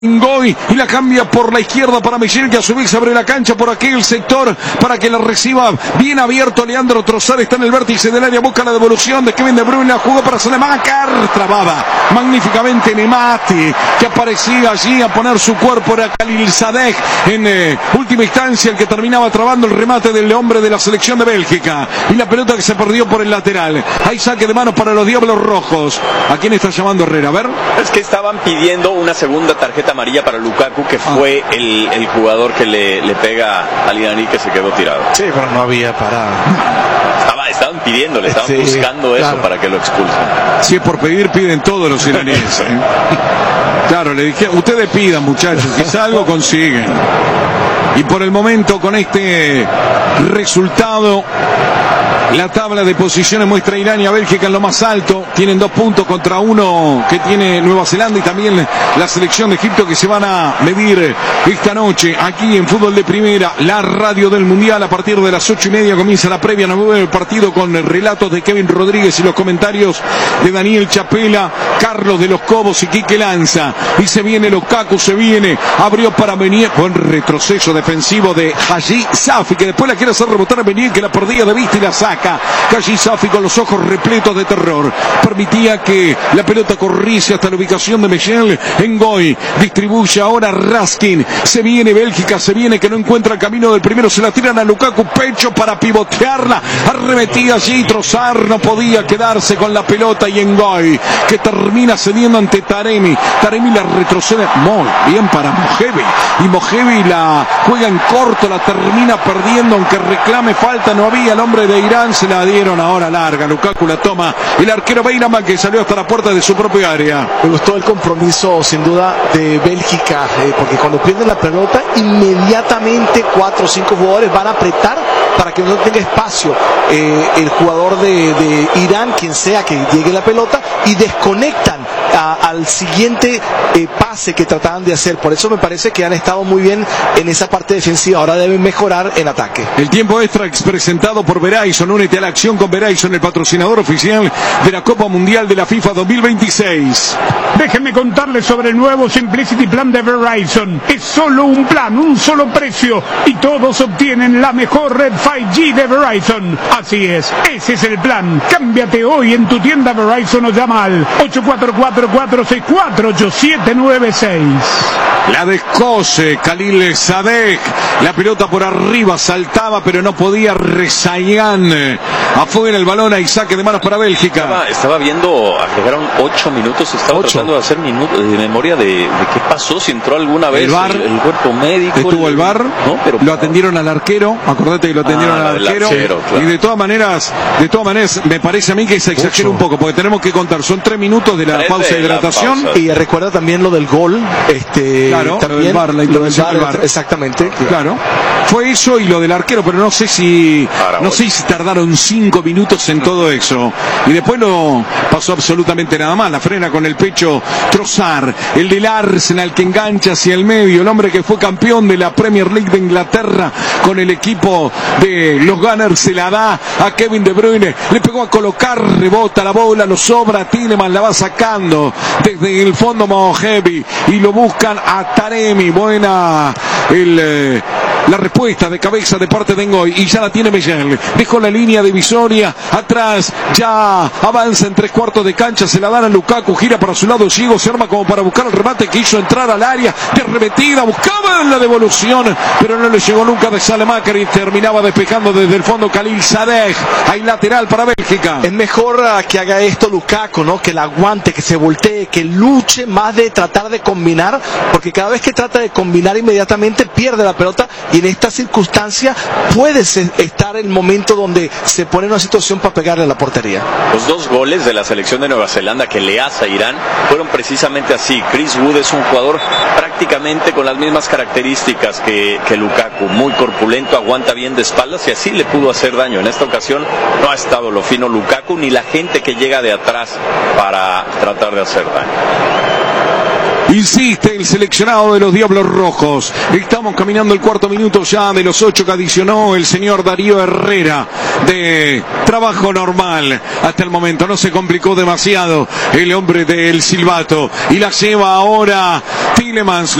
Ngoy y la cambia por la izquierda para Michel, que a su vez abre la cancha por aquel sector para que la reciba bien abierto. Leandro Trossard está en el vértice del área, busca la devolución de Kevin De Bruyne, la jugó para Salemaker, trababa magníficamente Nemati, que aparecía allí a poner su cuerpo. Era Khalil Sadek en última instancia el que terminaba trabando el remate del hombre de la selección de Bélgica, y la pelota que se perdió por el lateral. Hay saque de manos para los Diablos Rojos. ¿A quién está llamando Herrera? A ver. Es que estaban pidiendo una segunda tarjeta amarilla para Lukaku, que fue el jugador que le pega al iraní, que se quedó tirado. Sí, pero no había parada. Estaban pidiéndole, estaban buscando eso, claro, para que lo expulsen. Si es por pedir, piden todos los iraníes. Claro, le dije, ustedes pidan, muchachos, quizá algo consiguen. Y por el momento, con este resultado, la tabla de posiciones muestra a Irán y a Bélgica en lo más alto. Tienen 2 puntos contra 1 que tiene Nueva Zelanda, y también la selección de Egipto, que se van a medir esta noche aquí en Fútbol de Primera, la radio del Mundial. A partir de las 8:30 comienza la previa del partido, con relatos de Kevin Rodríguez y los comentarios de Daniel Chapela, Carlos de los Cobos y Quique Lanza. Y se viene Lukaku, se viene, abrió para Meunier, buen retroceso defensivo de Haji Safi, que después la quiere hacer rebotar a Meunier, que la perdía de vista y la saca. Haji Safi con los ojos repletos de terror, permitía que la pelota corriese hasta la ubicación de Michel. Ngoy distribuye ahora Raskin, se viene Bélgica, se viene, que no encuentra el camino del primero, se la tiran a Lukaku, pecho para pivotearla, arremetía allí Trossard, no podía quedarse con la pelota, y Ngoy, que termina cediendo ante Taremi la retrocede muy bien para Mojevi, y Mojevi la juega en corto, la termina perdiendo, aunque reclame falta, no había. El hombre de Irán se la dieron ahora larga. Lukaku la toma, el arquero Beiraman, que salió hasta la puerta de su propia área. Me gustó el compromiso sin duda de Bélgica, porque cuando pierden la pelota, inmediatamente 4 o 5 jugadores van a apretar para que no tenga espacio el jugador de Irán, quien sea que llegue la pelota, y desconectan al siguiente pase que trataban de hacer. Por eso me parece que han estado muy bien en esa parte defensiva. Ahora deben mejorar en ataque. El tiempo extra presentado por Verizon. Únete a la acción con Verizon, el patrocinador oficial de la Copa Mundial de la FIFA 2026. Déjenme contarles sobre el nuevo Simplicity Plan de Verizon. Es solo un plan, un solo precio, y todos obtienen la mejor red 5G de Verizon. Así es, ese es el plan. Cámbiate hoy en tu tienda Verizon o llama al 844-464-8796. La descose Khalil Sadek, la pelota por arriba, saltaba pero no podía. Rezayan afuera el balón, hay saque de manos para Bélgica. Estaba viendo, agregaron 8 minutos, estaba tratando de hacer memoria de qué pasó, si entró alguna vez el VAR, el cuerpo médico. Estuvo el VAR, ¿no? Pero lo atendieron al arquero, acordate que lo atendieron al arquero, claro. Y de todas maneras, me parece a mí que se exagera un poco, porque tenemos que contar, son 3 minutos de la pausa de hidratación. Y recuerda también lo del gol, claro, también la intervención del VAR. Exactamente. Claro. Fue eso y lo del arquero, pero no sé si tardaron 5 minutos en todo eso. Y después no pasó absolutamente nada más. La frena con el pecho Trossard, el del Arsenal, que engancha hacia el medio, el hombre que fue campeón de la Premier League de Inglaterra con el equipo de los Gunners, se la da a Kevin De Bruyne, le pegó a colocar, rebota la bola, lo sobra Tielemans, la va sacando desde el fondo Mojevi, y lo buscan a Taremi. Buena la respuesta de cabeza de parte de Ngoy, y ya la tiene Michel, dejó la línea divisoria atrás, ya avanza en 3/4 de cancha, se la dan a Lukaku, gira para su lado ciego, se arma como para buscar el remate, que hizo entrar al área de arremetida, buscaba la devolución, pero no le llegó nunca de Salemaker, y terminaba despejando desde el fondo Khalil Sadek. Hay lateral para Bélgica. Es mejor que haga esto Lukaku, ¿no? Que la aguante, que se voltee, que luche, más de tratar de combinar, porque cada vez que trata de combinar inmediatamente pierde la pelota, y en esta circunstancia puede estar el momento donde se pone en una situación para pegarle a la portería. Los 2 goles de la selección de Nueva Zelanda que le hace a Irán fueron precisamente así. Chris Wood es un jugador prácticamente con las mismas características que Lukaku, muy corpulento, aguanta bien de espaldas, y así le pudo hacer daño. En esta ocasión no ha estado lo fino Lukaku, ni la gente que llega de atrás para tratar de hacer daño. Insiste el seleccionado de los Diablos Rojos. Estamos caminando el cuarto minuto ya de los 8 que adicionó el señor Darío Herrera de trabajo normal. Hasta el momento no se complicó demasiado el hombre del silbato y la lleva ahora Tielemans.